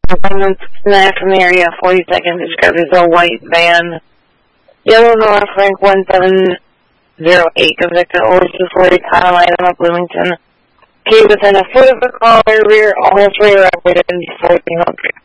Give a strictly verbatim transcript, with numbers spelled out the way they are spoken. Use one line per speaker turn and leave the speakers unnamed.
Someone snapped from the area, forty seconds, described as a white van. Yellow North, rank one seven zero eight, of Victor Orson forty, Kyle Item of Bloomington. Key within a foot of the car, rear, almost rear, operated in fourteen hundred.